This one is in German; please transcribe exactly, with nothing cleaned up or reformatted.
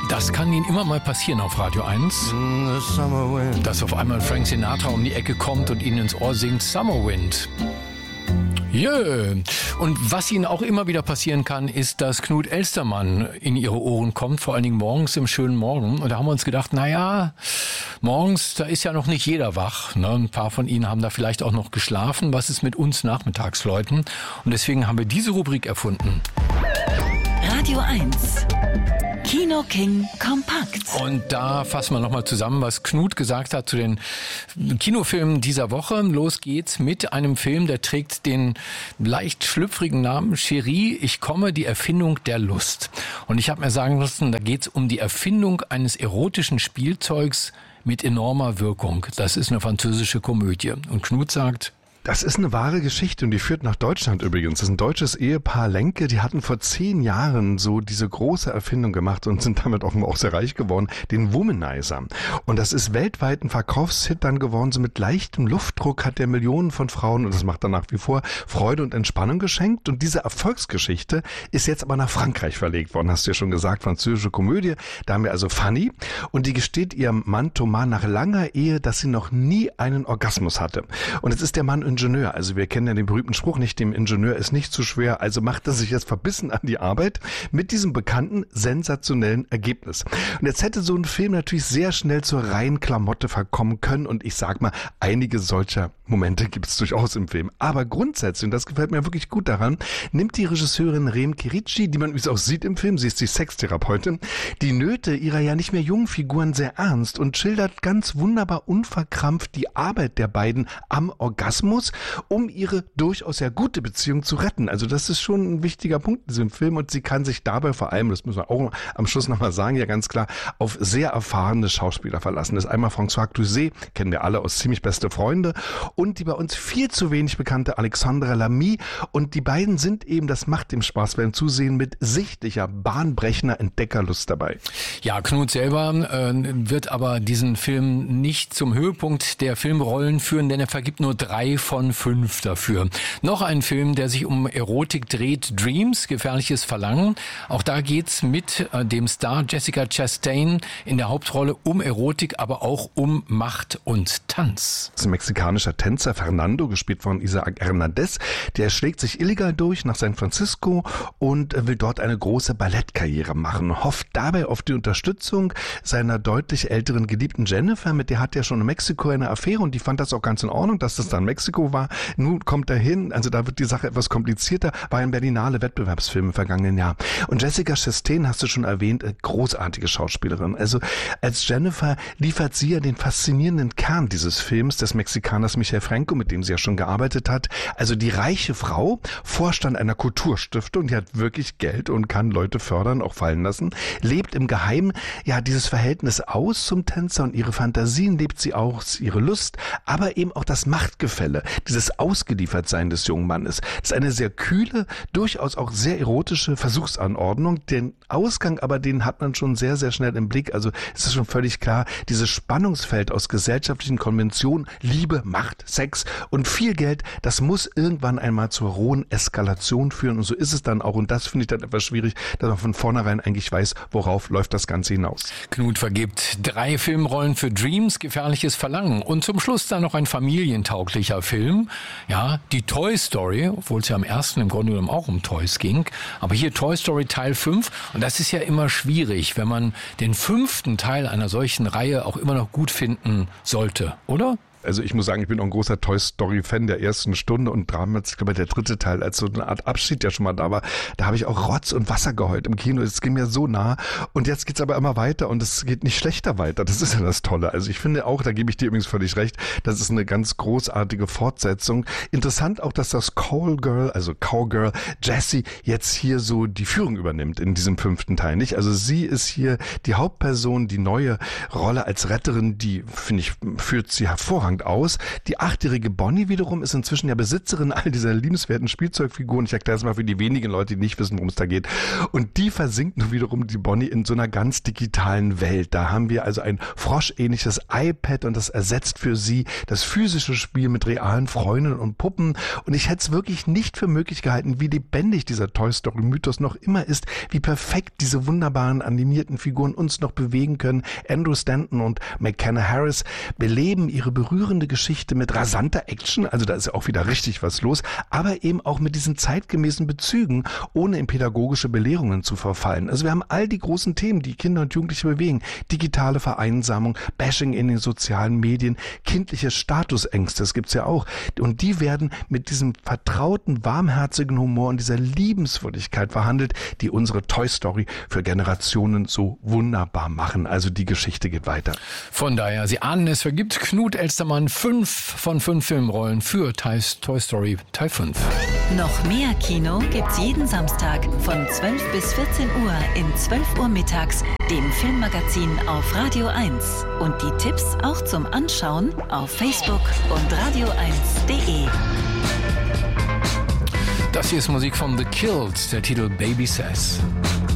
Das kann Ihnen immer mal passieren auf Radio eins, dass auf einmal Frank Sinatra um die Ecke kommt und Ihnen ins Ohr singt Summer Wind. Yeah. Und was Ihnen auch immer wieder passieren kann, ist, dass Knut Elstermann in Ihre Ohren kommt, vor allen Dingen morgens im schönen Morgen. Und da haben wir uns gedacht, naja, morgens, da ist ja noch nicht jeder wach. Ne? Ein paar von Ihnen haben da vielleicht auch noch geschlafen. Was ist mit uns Nachmittagsleuten? Und deswegen haben wir diese Rubrik erfunden. Radio eins. Kino King kompakt. Und da fassen wir nochmal zusammen, was Knut gesagt hat zu den Kinofilmen dieser Woche. Los geht's mit einem Film, der trägt den leicht schlüpfrigen Namen Cherie, ich komme, die Erfindung der Lust. Und ich habe mir sagen lassen, da geht's um die Erfindung eines erotischen Spielzeugs mit enormer Wirkung. Das ist eine französische Komödie. Und Knut sagt... Das ist eine wahre Geschichte und die führt nach Deutschland übrigens. Das ist ein deutsches Ehepaar Lenke, die hatten vor zehn Jahren so diese große Erfindung gemacht und sind damit offenbar auch sehr reich geworden, den Womanizer. Und das ist weltweit ein Verkaufshit dann geworden, so mit leichtem Luftdruck hat der Millionen von Frauen, und das macht dann nach wie vor, Freude und Entspannung geschenkt. Und diese Erfolgsgeschichte ist jetzt aber nach Frankreich verlegt worden, hast du ja schon gesagt, französische Komödie. Da haben wir also Fanny und die gesteht ihrem Mann Thomas nach langer Ehe, dass sie noch nie einen Orgasmus hatte. Und jetzt ist der Mann Ingenieur. Also wir kennen ja den berühmten Spruch nicht, dem Ingenieur ist nicht zu schwer, also macht er sich jetzt verbissen an die Arbeit mit diesem bekannten, sensationellen Ergebnis. Und jetzt hätte so ein Film natürlich sehr schnell zur reinen Klamotte verkommen können und ich sag mal, einige solcher Momente gibt es durchaus im Film. Aber grundsätzlich, und das gefällt mir wirklich gut daran, nimmt die Regisseurin Remke Ricci, die man übrigens auch sieht im Film, sie ist die Sextherapeutin, die Nöte ihrer ja nicht mehr jungen Figuren sehr ernst und schildert ganz wunderbar unverkrampft die Arbeit der beiden am Orgasmus, um ihre durchaus sehr gute Beziehung zu retten. Also das ist schon ein wichtiger Punkt in diesem Film und sie kann sich dabei vor allem, das müssen wir auch am Schluss nochmal sagen, ja ganz klar, auf sehr erfahrene Schauspieler verlassen. Das ist einmal François Cluzet, kennen wir alle aus Ziemlich beste Freunde, und die bei uns viel zu wenig bekannte Alexandra Lamy, und die beiden sind eben, das macht dem Spaß beim Zusehen, mit sichtlicher, bahnbrechender Entdeckerlust dabei. Ja, Knut selber äh, wird aber diesen Film nicht zum Höhepunkt der Filmrollen führen, denn er vergibt nur drei von fünf dafür. Noch ein Film, der sich um Erotik dreht, Dreams, gefährliches Verlangen. Auch da geht's mit äh, dem Star Jessica Chastain in der Hauptrolle um Erotik, aber auch um Macht und Tanz. Das ist ein mexikanischer Tänzer, Fernando, gespielt von Isaac Hernandez. Der schlägt sich illegal durch nach San Francisco und will dort eine große Ballettkarriere machen. Hofft dabei auf die Unterstützung seiner deutlich älteren Geliebten Jennifer, mit der hat er schon in Mexiko eine Affäre und die fand das auch ganz in Ordnung, dass das dann Mexiko war. Nun kommt er hin, also da wird die Sache etwas komplizierter, war ein Berlinale Wettbewerbsfilm im vergangenen Jahr. Und Jessica Chastain, hast du schon erwähnt, großartige Schauspielerin. Also als Jennifer liefert sie ja den faszinierenden Kern dieses Films des Mexikaners Michel Franco, mit dem sie ja schon gearbeitet hat. Also die reiche Frau, Vorstand einer Kulturstiftung, die hat wirklich Geld und kann Leute fördern, auch fallen lassen, lebt im Geheimen ja dieses Verhältnis aus zum Tänzer und ihre Fantasien lebt sie auch, ihre Lust, aber eben auch das Machtgefälle, dieses Ausgeliefertsein des jungen Mannes. Das ist eine sehr kühle, durchaus auch sehr erotische Versuchsanordnung. Den Ausgang aber, den hat man schon sehr, sehr schnell im Blick. Also es ist schon völlig klar, dieses Spannungsfeld aus gesellschaftlichen Konventionen, Liebe, Macht, Sex und viel Geld, das muss irgendwann einmal zur rohen Eskalation führen und so ist es dann auch. Und das finde ich dann etwas schwierig, dass man von vornherein eigentlich weiß, worauf läuft das Ganze hinaus. Knut vergibt drei Filmrollen für Dreams, gefährliches Verlangen und zum Schluss dann noch ein familientauglicher Film. Ja, die Toy Story, obwohl es ja am ersten im Grunde genommen auch um Toys ging. Aber hier Toy Story Teil fünf. Und das ist ja immer schwierig, wenn man den fünften Teil einer solchen Reihe auch immer noch gut finden sollte, oder? Also ich muss sagen, ich bin auch ein großer Toy Story-Fan der ersten Stunde und damals, ich glaube, der dritte Teil, als so eine Art Abschied ja schon mal da war, da habe ich auch Rotz und Wasser geheult im Kino. Es ging mir so nah und jetzt geht's aber immer weiter und es geht nicht schlechter weiter. Das ist ja das Tolle. Also ich finde auch, da gebe ich dir übrigens völlig recht, das ist eine ganz großartige Fortsetzung. Interessant auch, dass das Cowgirl, also Cowgirl Jessie jetzt hier so die Führung übernimmt in diesem fünften Teil, nicht? Also sie ist hier die Hauptperson, die neue Rolle als Retterin, die, finde ich, führt sie hervorragend hervorragend aus. Die achtjährige Bonnie wiederum ist inzwischen ja Besitzerin all dieser liebenswerten Spielzeugfiguren. Ich erkläre es mal für die wenigen Leute, die nicht wissen, worum es da geht. Und die versinkt nun wiederum die Bonnie in so einer ganz digitalen Welt. Da haben wir also ein froschähnliches iPad und das ersetzt für sie das physische Spiel mit realen Freundinnen und Puppen. Und ich hätte es wirklich nicht für möglich gehalten, wie lebendig dieser Toy Story Mythos noch immer ist, wie perfekt diese wunderbaren animierten Figuren uns noch bewegen können. Andrew Stanton und McKenna Harris beleben ihre berührende Geschichte mit rasanter Action, also da ist ja auch wieder richtig was los, aber eben auch mit diesen zeitgemäßen Bezügen, ohne in pädagogische Belehrungen zu verfallen. Also wir haben all die großen Themen, die Kinder und Jugendliche bewegen. Digitale Vereinsamung, Bashing in den sozialen Medien, kindliche Statusängste, das gibt's ja auch. Und die werden mit diesem vertrauten, warmherzigen Humor und dieser Liebenswürdigkeit verhandelt, die unsere Toy Story für Generationen so wunderbar machen. Also die Geschichte geht weiter. Von daher, Sie ahnen, es vergibt Knut Elstermann fünf von fünf Filmrollen für Toy Story Teil fünf. Noch mehr Kino gibt's jeden Samstag von zwölf bis vierzehn Uhr in zwölf Uhr mittags, dem Filmmagazin auf Radio eins. Und die Tipps auch zum Anschauen auf Facebook und radio eins punkt de. Das hier ist Musik von The Kills, der Titel Baby Says.